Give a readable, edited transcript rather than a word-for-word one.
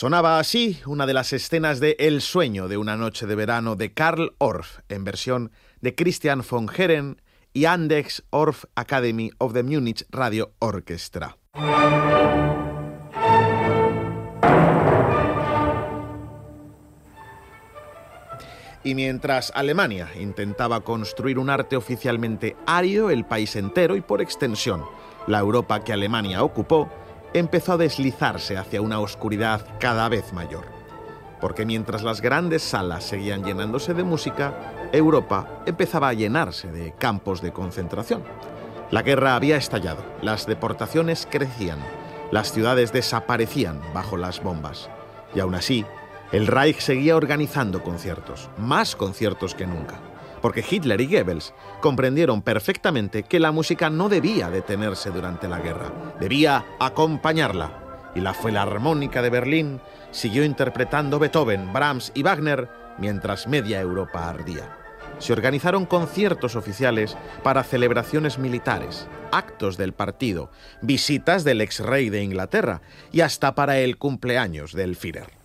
Sonaba así una de las escenas de El sueño de una noche de verano de Karl Orff, en versión de Christian von Heeren y Anders Orff Academy of the Munich Radio Orchestra. Y mientras Alemania intentaba construir un arte oficialmente ario, el país entero y por extensión la Europa que Alemania ocupó, empezó a deslizarse hacia una oscuridad cada vez mayor. Porque mientras las grandes salas seguían llenándose de música, Europa empezaba a llenarse de campos de concentración. La guerra había estallado, las deportaciones crecían, las ciudades desaparecían bajo las bombas. Y aún así, el Reich seguía organizando conciertos, más conciertos que nunca, porque Hitler y Goebbels comprendieron perfectamente que la música no debía detenerse durante la guerra, debía acompañarla. Y la Filarmónica de Berlín siguió interpretando Beethoven, Brahms y Wagner mientras media Europa ardía. Se organizaron conciertos oficiales para celebraciones militares, actos del partido, visitas del ex rey de Inglaterra y hasta para el cumpleaños del Führer.